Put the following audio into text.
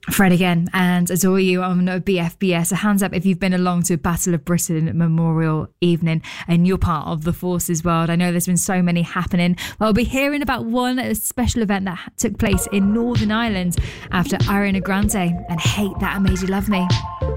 Fred again and adore you on BFBS. A hands up if you've been along to Battle of Britain Memorial Evening and you're part of the Forces world. I know there's been so many happening. Well, I'll be hearing about one special event that took place in Northern Ireland after Ariana Grande and Hate That I Made You Love Me.